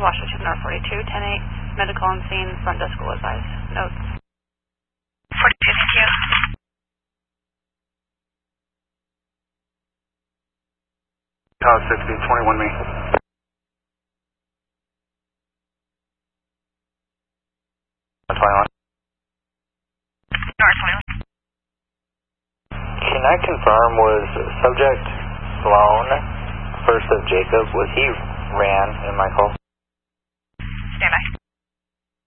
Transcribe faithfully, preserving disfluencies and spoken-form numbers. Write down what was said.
Washington, North forty-two, ten eight, medical on scene, front desk will advise. Notes. forty-two, thank you. Tower sixty, twenty-one me. twenty-one. North twenty-one. Can I confirm, was subject Sloan, first of Jacob, was he ran in my call?